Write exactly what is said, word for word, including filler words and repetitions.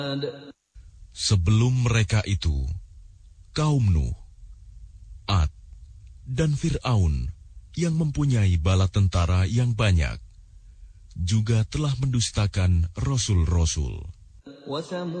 Sebelum mereka itu, kaum Nuh, Ad, dan Fir'aun yang mempunyai bala tentara yang banyak, juga telah mendustakan rasul-rasul.